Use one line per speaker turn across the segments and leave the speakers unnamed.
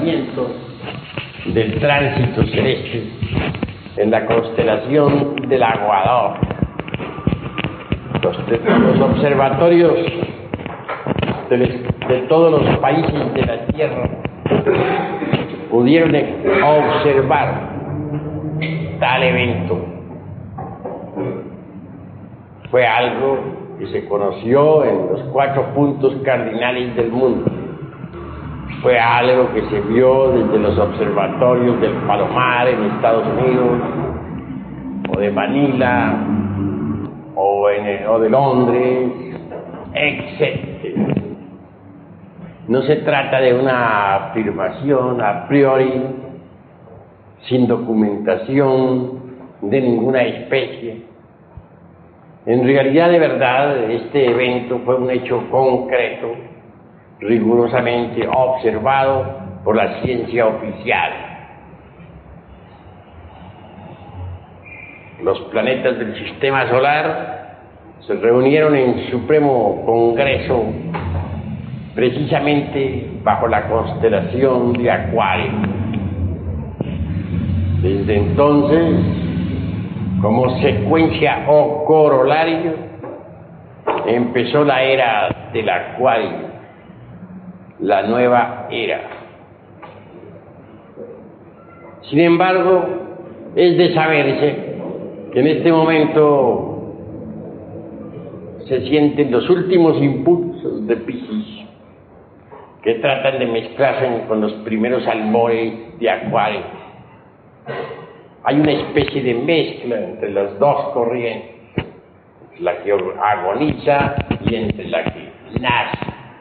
comportamiento del tránsito celeste en la constelación del Aguador. Los observatorios de todos los países de la Tierra pudieron observar tal evento. Fue algo que se conoció en los 4 puntos cardinales del mundo. Fue algo que se vio desde los observatorios del Palomar en Estados Unidos, o de Manila, o de Londres, etc. No se trata de una afirmación a priori, sin documentación de ninguna especie. En realidad, de verdad, este evento fue un hecho concreto, rigurosamente observado por la ciencia oficial. Los planetas del sistema solar se reunieron en Supremo Congreso precisamente bajo la constelación de Acuario. Desde entonces, como secuencia o corolario, empezó la era del Acuario, la nueva era. Sin embargo, es de saberse que en este momento se sienten los últimos impulsos de Piscis, que tratan de mezclarse con los primeros albores de Acuario. Hay una especie de mezcla entre las dos corrientes, la que agoniza y entre la que nace,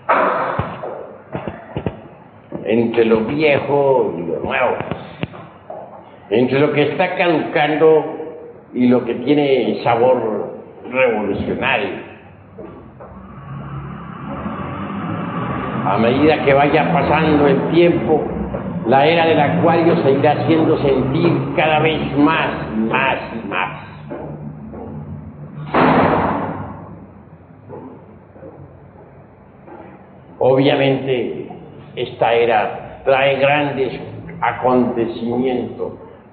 entre lo viejo y lo nuevo, entre lo que está caducando y lo que tiene sabor revolucionario. A medida que vaya pasando el tiempo, la era del Acuario se irá haciendo sentir cada vez más y más y más. Obviamente, esta era trae grandes acontecimientos.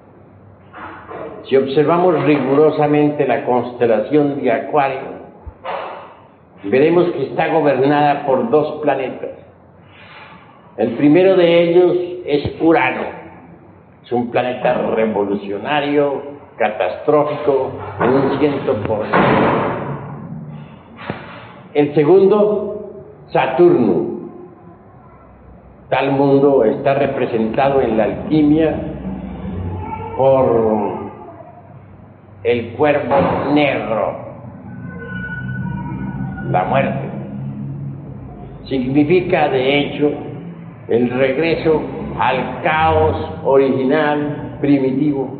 Si observamos rigurosamente la constelación de Acuario, veremos que está gobernada por 2 planetas. El primero de ellos es Urano. Es un planeta revolucionario, catastrófico, en un 100%. El segundo, Saturno. Tal mundo está representado en la alquimia por el cuervo negro, la muerte. Significa, de hecho, el regreso al caos original, primitivo.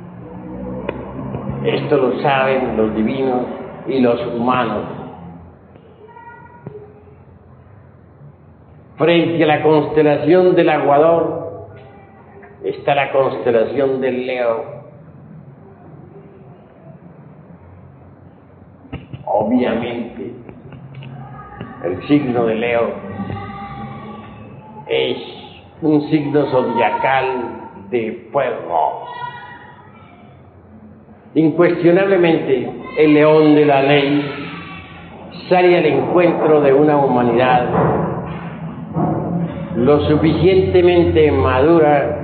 Esto lo saben los divinos y los humanos. Frente a la constelación del Aguador está la constelación del Leo. Obviamente, el signo de Leo es un signo zodiacal de fuego. Incuestionablemente, el león de la ley sale al encuentro de una humanidad lo suficientemente madura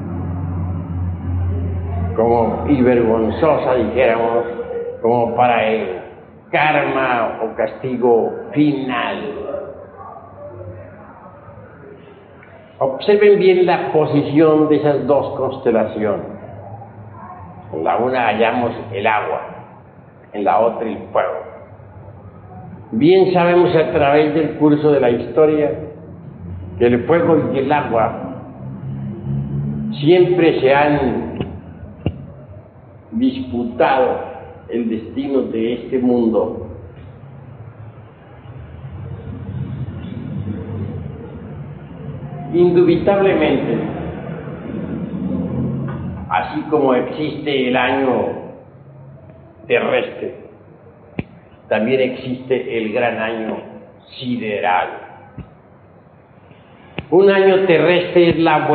y vergonzosa, dijéramos, como para el karma o castigo final. Observen bien la posición de esas 2 constelaciones. En la una hallamos el agua, en la otra el fuego. Bien sabemos a través del curso de la historia que el fuego y el agua siempre se han disputado el destino de este mundo. Indubitablemente, así como existe el año terrestre, también existe el gran año sideral. Un año terrestre es la